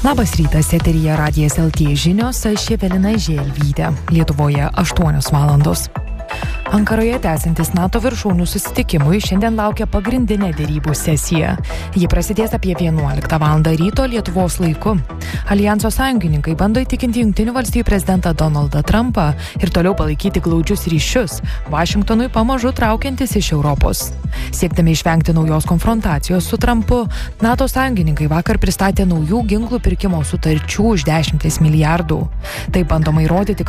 Labas rytas, eteryje Radijas LT žinios, aš Evelina Želvytė. Lietuvoje 8 valandos. Ankaroje tęsiantis NATO viršūnių susitikimui šiandien laukia pagrindinė derybų sesija. Ji prasidės apie 11 valandą ryto Lietuvos laiku. Aljanso sąjungininkai bando įtikinti Jungtinių valstijų prezidentą Donaldą Trumpą ir toliau palaikyti glaudžius ryšius, Vašingtonui pamažu traukiantis iš Europos. Siekdami išvengti naujos konfrontacijos su Trumpu, NATO sąjungininkai vakar pristatė naujų ginklų pirkimo sutarčių už 10 milijardų. Tai bandoma įrodyti,